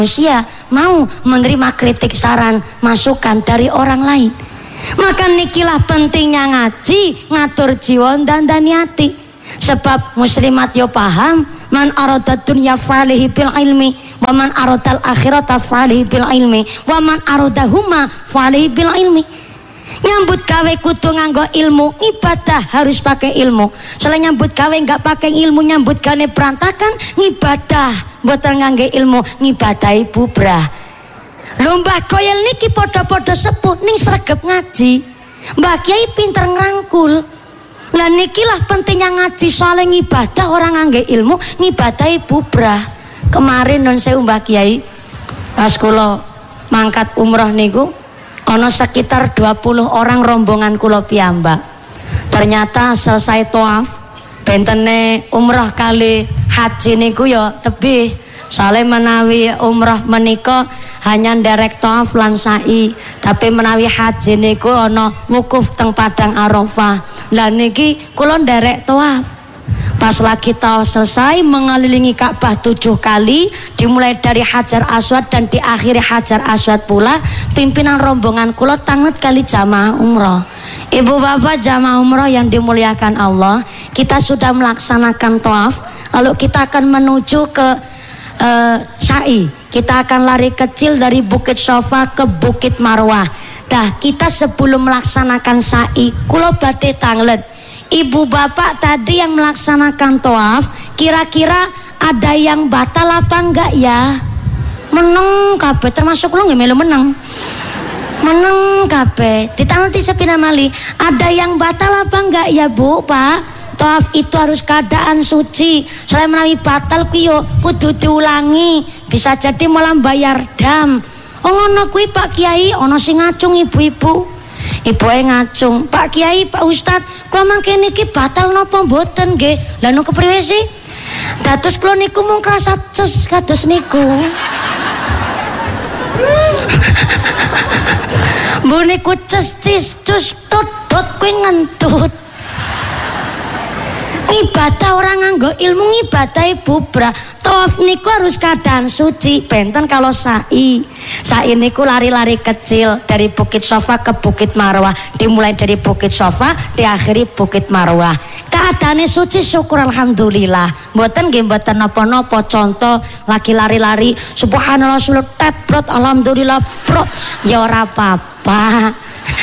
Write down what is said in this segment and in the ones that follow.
manusia mau menerima kritik, saran, masukan dari orang lain. Maka nikilah pentingnya ngaji, ngatur jiwa dan hati. Sebab muslimat yo paham, man arada dunya falihi bil ilmi, wa man aradal akhirata falihi bil ilmi, wa man aradahuma falihi bil ilmi. Nyambut gawe kudu nganggo ilmu, ibadah harus pakai ilmu. Soalnya nyambut gawe enggak pakai ilmu, nyambut gawe berantakan, ngibadah mboten ngangge ilmu, ngibadahi bubrah. Mbah Koyel niki podo-podo sepuh ning sregep ngaji. Mbah Kiai pinter ngrangkul. Lah nikilah pentingnya ngaji, soalnya ngibadah orang ngangge ilmu, ngibadahi bubrah. Kemarin non sewu Mbah Kiai pas kula mangkat umroh niku ono sekitar 20 orang rombongan kula piyambak. Ternyata selesai toaf bentene umrah kali haji niku ya tebih. Soale menawi umrah menika hanya nderek toaf lan sa'i, tapi menawi haji niku ana wukuf teng Padang Arafah. Lah niki kula nderek toaf. Pas lagi tahu selesai mengelilingi Ka'bah 7 kali, dimulai dari Hajar Aswad dan diakhiri Hajar Aswad pula. Pimpinan rombongan kula tanget kali jamaah umroh. Ibu bapak jamaah umroh yang dimuliakan Allah, kita sudah melaksanakan tawaf, lalu kita akan menuju ke sa'i. Kita akan lari kecil dari Bukit Sofa ke Bukit Marwah. Dah kita sebelum melaksanakan sa'i, kula badhe tanglet. Ibu bapak tadi yang melaksanakan tawaf, kira-kira ada yang batal apa enggak ya? Meneng kabeh, termasuk lu nggak melu meneng. Meneng kabeh. Ditangleti sepina mali. Ada yang batal apa enggak ya Bu, Pak? Tawaf itu harus keadaan suci. Soalnya menawi batal kuyo kudu diulangi. Bisa jadi malah bayar dam. Oh ngono kuwi Pak Kiai, ono sing ngacung ibu-ibu. Ibuke ngacung, Pak Kiai, Pak Ustad, kula mangke niki batal napa mboten nggih? Lah nu kepriwe sih? Dados kula niku mung krasa ces kados niku. Mbok niku ces cus dot kuwi ngentut. Ibadah orang nganggo ilmu, ngibadahi bubrah. Tawaf niku harus keadaan suci. Benten kalau sa'i niku lari-lari kecil dari Bukit Sofa ke Bukit Marwah, dimulai dari Bukit Sofa diakhiri Bukit Marwah. Keadaannya suci, syukur alhamdulillah. Mboten nggih mboten napa-napa. Contoh lagi lari-lari subhanallah sulut tebrot alhamdulillah bro, ya ora apa-apa.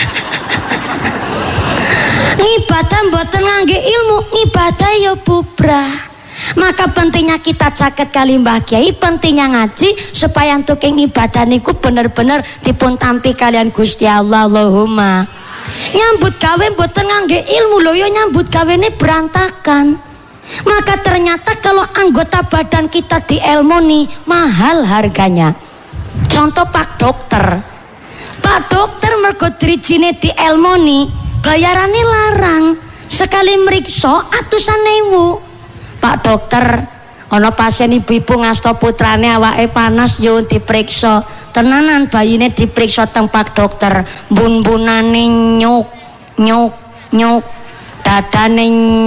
Ngibadah mboten ngangge ilmu, ngibadah ya bubrah. Maka pentingnya kita caket kali Mbah Kiai, pentingnya ngaji supaya untuk ibadah niku bener-bener dipun tampi kalian Gusti Allah. Allahumma. Nyambut gawe mboten ngangge ilmu lho ya nyambut gawene berantakan. Maka ternyata kalau anggota badan kita dielmoni mahal harganya. Contoh Pak Dokter. Pak Dokter mergo drijine dielmoni, bayarannya larang, sekali meriksa atusan ewu. Pak Dokter, ono pasien ibu-ibu ngasto putrane awake panas yo diperiksa. Tenanan bayine diperiksa teng Pak Dokter, bun-bunane nyuk, dadane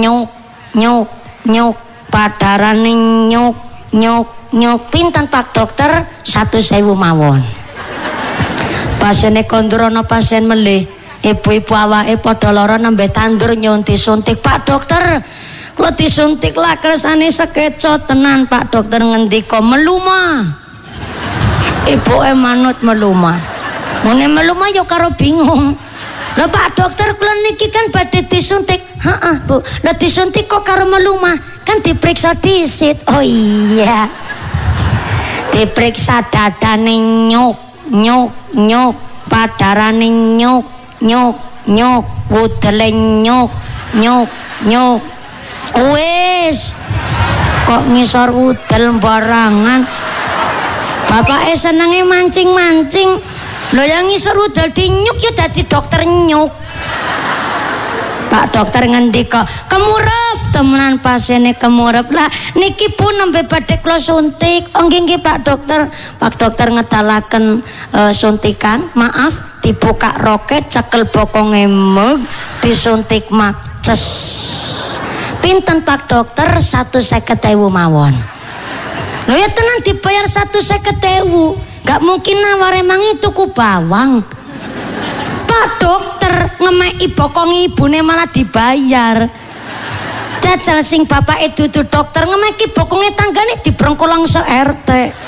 nyuk, padarane nyuk. Pinten Pak Dokter? 1.000 mawon. Pasiene kondur ono pasien melih. Ibu-ibu awake padha lara nembe tandur nyun disuntik. Pak Dokter, kula disuntik lah kersane sekeco tenan. Pak Dokter ngendika meluma. Ibuke manut meluma. Mune meluma yo karo bingung. Lah Pak Dokter kula niki kan badhe disuntik. Heeh, Bu. Lah disuntik kok karo meluma? Kan diperiksa disit. Oh iya. Diperiksa dadane nyuk, padarane nyuk, wudele nyuk. Wis kok ngisor wudel barangan. Bapake senenge mancing-mancing. Lho yang ngisor wudel dinyuk ya dadi dokter nyuk. Pak Dokter ngendika, kemurep temenan pasiene kemurep. Lah niki pun nembe badhe kula suntik. Oh nggih Pak Dokter. Pak Dokter ngedalaken suntikan. Maaf, dibuka roket, cekel bokonge meg, disuntik maces. Pinten Pak Dokter? 150.000 mawon. Lho ya tenan dibayar 150.000. Gak mungkin nawar emang tuku bawang. Pak dokter ngemeki bokong ibune malah dibayar. Jajal sing bapak dudu dokter ngemeki bokonge tanggane dibrengkulang se-RT.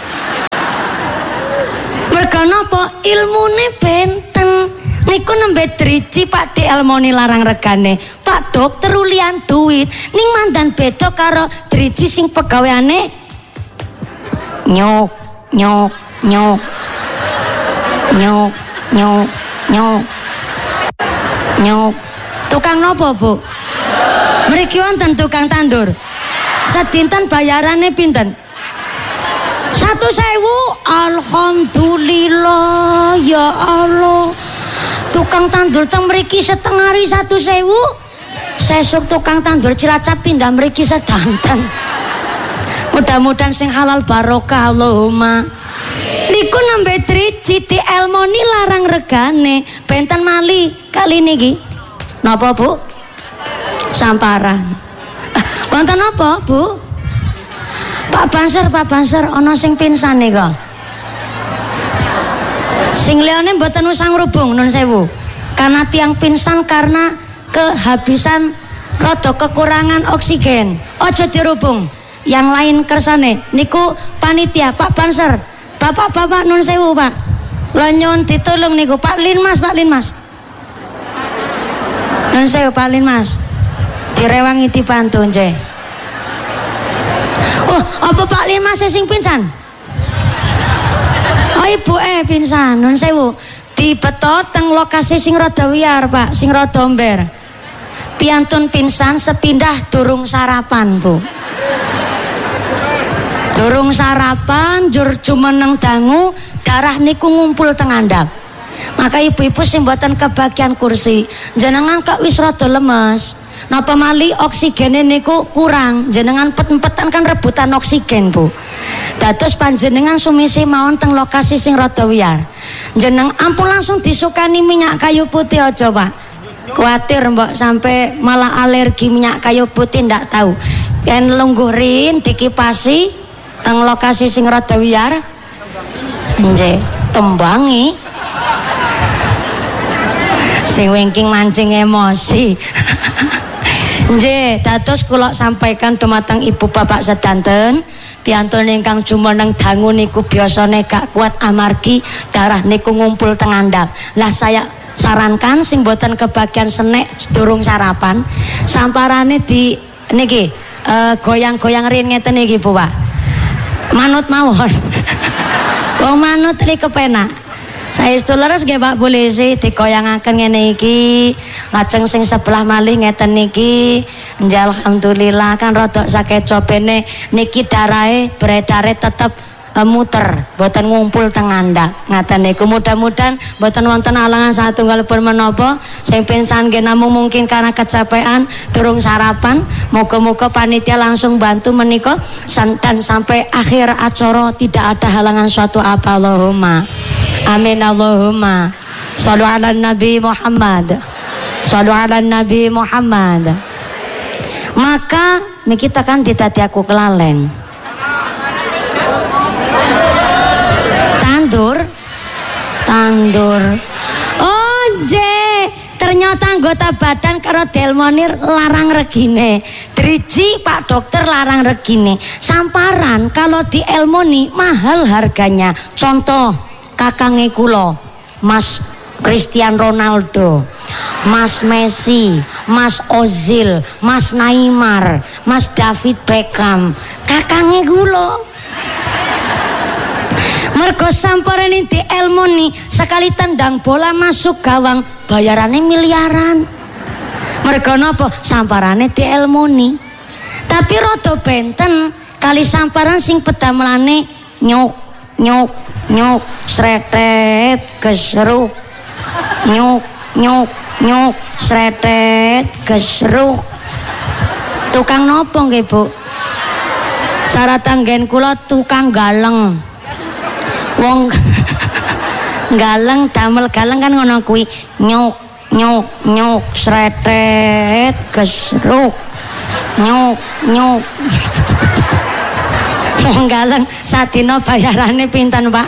Merga napa ilmune benten. Niku nembe driji Pak dielmoni larang regane. Pak dokter ulian duit ning mandan beda karo driji sing pegaweane nyok nyok nyok nyok nyok nyok nyok. Tukang nopo Bu? Mriki wonten tukang tandur. Sedinten bayarane pinten? 1.000. Alhamdulillah ya Allah. Tukang tandur teng mriki setengah hari 1.000. Sesuk tukang tandur Cilacap pindah mriki sedanten. Mudah-mudahan sing halal barokah Allahumma. Niku nembe driji dielmoni larang regane. Benten mali kali niki. Napa Bu? Samparan. Wonten napa Bu? Pak Banser ana sing pingsan nika. Sing liyane mboten usah ngrubung nun sewu. Karena tiang pingsan karena kehabisan rada kekurangan oksigen. Aja dirubung. Yang lain kersane niku panitia Pak Banser. Bapak-bapak nun sewu Pak. Lah nyuwun ditulung niku Pak Linmas. Nun sewu Pak Linmas. Direwangi dibantu nggih. Oh, apa Pak Linmas sing pingsan? Oh ibuke pingsan. Nun sewu. Dibeto teng lokasi sing rada wiyar Pak, sing rada ember. Piantun pingsan sepindah durung sarapan Bu. Durung sarapan, jur jumeneng dangu, darah niku ngumpul teng andap. Maka ibu-ibu sing mboten kebagian kursi, jenengan kok wis rada lemes. Napa mali oksigene niku kurang, jenengan pet-petan kan rebutan oksigen Bu. Dados panjenengan sumisi mawon teng lokasi sing rada wiyar. Jeneng ampun langsung disukani minyak kayu putih aja Pak. Kuatir mbok sampai malah alergi minyak kayu putih ndak tahu. Yen lungguhin dikipasi teng lokasi sing rada wiyar nggih tembangi sing wingking mancing emosi. Nggih dados kula sampaikan dumateng ibu bapak sedanten piantun ingkang jumeneng dangu niku biasane gak kuat amargi darah niku ngumpul teng andap. Lah saya sarankan sing boten kebagian senek durung sarapan samparane di niki goyang-goyang rin ngeten iki Bu Pak. Manut mawon. Wong manut li kepenak. Saestu leres nggih Pak Polisi digoyangaken ngene iki. Lajeng sing sebelah malih ngeten niki. Nggih alhamdulillah kan rada sakecopene niki darahe beredare tetep muter, boten ngumpul teng andhak. Ngaten niku mudah-mudahan boten wonten alangan satunggalipun menapa sing pingsan nggih namung mungkin karena kecapean durung sarapan. Moga-moga panitia langsung bantu menika dan sampai akhir acara tidak ada halangan suatu apa. Allahumma amin Allahumma shallu ala Nabi Muhammad shallu ala Nabi Muhammad. Maka kita kan ditadi aku kelalen tandur. Oh je, ternyata anggota badan karo delmonir larang regine. Driji Pak dokter larang regine. Samparan kalau di elmoni mahal harganya. Contoh kakange kula, Mas Cristiano Ronaldo, Mas Messi, Mas Ozil, Mas Neymar, Mas David Beckham, kakange kula. Mergo samparane di elmoni sekali tendang bola masuk gawang bayarannya miliaran. Mergo napa samparane di elmoni. Tapi rada benten kali samparan sing pedamelane nyuk nyuk nyuk sretet gesruk nyuk nyuk nyuk sretet gesruk. Tukang nopo nggih Bu? Cara tanggen kula tukang galeng. Wong galeng damel galeng kan ngono kuwi nyuk nyuk nyuk sretet gesruk nyuk nyuk Wong galeng sadina bayarane pinten, Pak?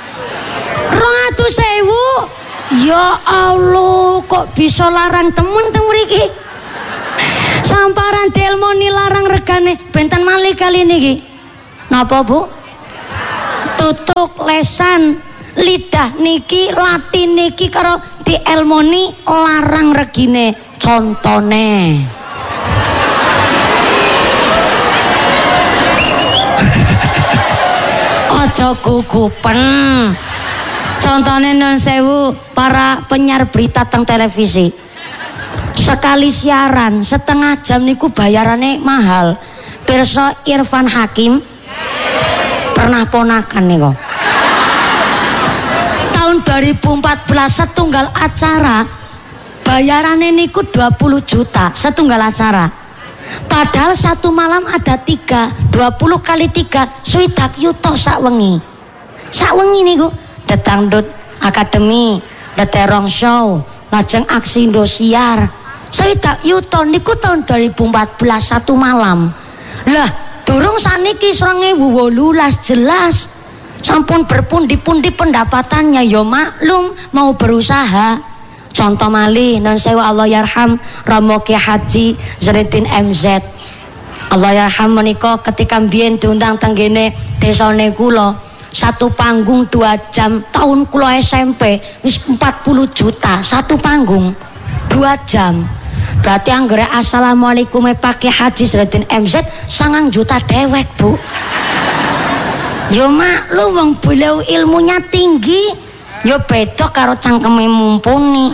200.000. Ya Allah, kok bisa larang temen teng mriki? Samparan Delmoni larang regane benten malih kali niki. Napa, Bu? Tutuk lesan lidah niki latin niki karo di Elmoni larang regine. Contone aja gugupen. Contone nun sewu para penyiar berita teng televisi. Sekali siaran setengah jam niku bayarannya mahal. Pirsa Irfan Hakim pernah ponakan nih kok. Tahun 2014 setunggal acara bayarannya niku 20 juta setunggal acara. Padahal satu malam ada 3, 20 kali 3 swidak yuto sak wengi. Sak wengi niku Dangdut Akademi, Terong Show, lajeng aksi Indosiar. Swidak yuto niku tahun 2014 satu malam. Lah durung saniki 2018 jelas sampun berpundi-pundi pendapatannya. Ya maklum mau berusaha. Contoh malih non sewa Allah yarham Romo Ki Haji Zainuddin MZ. Allah yarham menika ketika mbiyen diundang tenggene desane kula satu panggung 2 jam tahun kula SMP wis 40 juta satu panggung 2 jam. Berarti anggere assalamualaikum Pak Ki Haji Zainuddin MZ 9 juta dewek, Bu. Yo maklum wong beliau ilmunya tinggi, yo beda karo cangkeme mumpuni.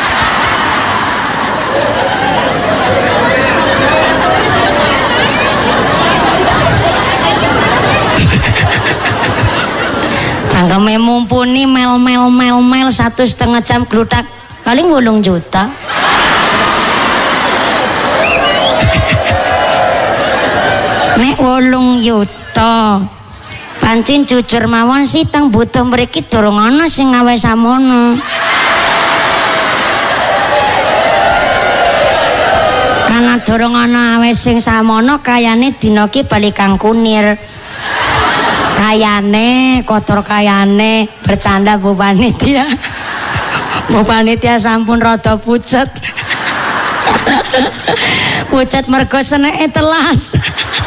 Cangkeme mumpuni mel 1,5 jam gludak paling 8 juta. Nek 8 yuta pancen jujur mawon sih teng butuh mriki durung ana sing gawe samono. Karena durung ana awe sing samono kayane dina ki bali Kang Kunir. Kayane kotor kayane bercanda Bu Panitia. Bu Panitia sampun rada pucet. Pucet mergo seneke telas.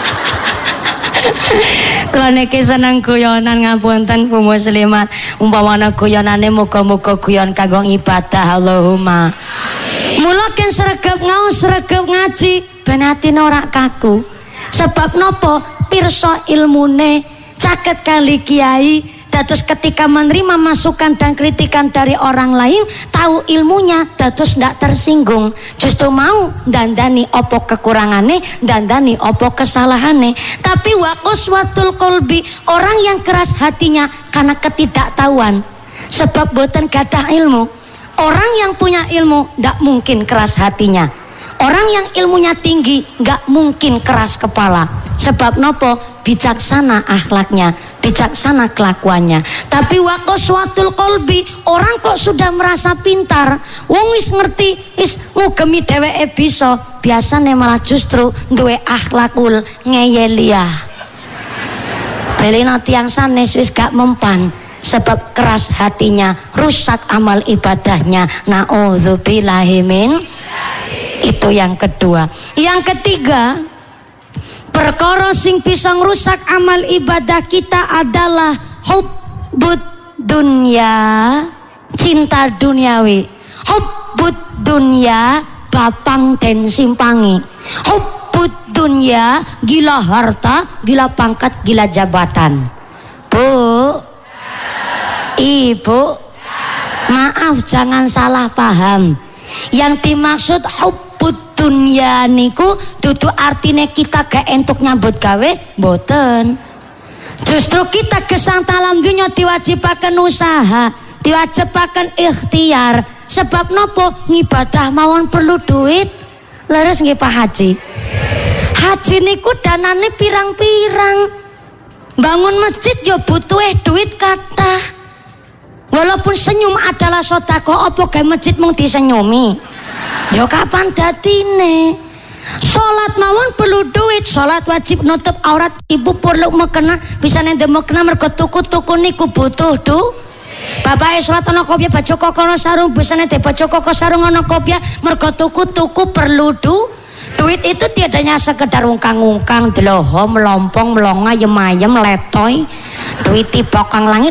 Kula niki seneng guyonan ngapunten Bu Muslimat. Umpamane guyonane muga-muga guyon kanggo ibadah Allahumma. Mula ken sregep ngaos sregep ngaji ben atine ora kaku. Sebab nopo? Pirsa ilmune caket kali kiai. Dados ketika menerima masukan dan kritikan dari orang lain, tahu ilmunya, dados ndak tersinggung. Justru mau dandani opo kekurangane, dandani opo kesalahane. Tapi wa qaswatul qalbi, orang yang keras hatinya karena ketidaktahuan. Sebab boten gadah ilmu. Orang yang punya ilmu ndak mungkin keras hatinya. Orang yang ilmunya tinggi nggak mungkin keras kepala. Sebab nopo? Bijaksana akhlaknya, bijaksana kelakuannya. Tapi waqaswatul qalbi, orang kok sudah merasa pintar, wong wis ngerti, wis ngugemi dheweke bisa, biasane malah justru duwe akhlakul ngeyeliah. Belena tiyang sanes wis gak mempan, sebab keras hatinya, rusak amal ibadahnya. Nauzubillahi min. Itu yang kedua. Yang ketiga, perkara sing bisa ngrusak amal ibadah kita adalah hubbud dunya, cinta duniawi. Hubbud dunya, bapang den simpangi. Hubbud dunya, gila harta, gila pangkat, gila jabatan. Bu, Ibu, maaf jangan salah paham. Yang dimaksud hubbud dunya niku dudu artine kita gak entuk nyambut gawe, mboten. Justru kita gesang dalam dunya diwajibaken usaha, diwajibaken ikhtiar. Sebab nopo? Ngibadah mawon perlu duit. Leres nggih Pak Haji? Haji niku danane pirang-pirang. Bangun masjid yo butuh duit kathah. Walaupun senyum adalah sedekah, apa gawe masjid mung disenyumi? Ya kapan dadine? Salat mawon perlu duit, salat wajib nutup aurat, ibu perlu mekena, bisa nende mekena mergo tuku-tuku niku butuh Bapak salat ana kopiah baju koko ana sarung, bisa nende baju koko sarung ana kopiah mergo tuku-tuku perlu duit itu tiadanya sekedar ungkang-ungkang, deloho, melompong, melonga, ayem-ayem, letoy, duit tipokang langit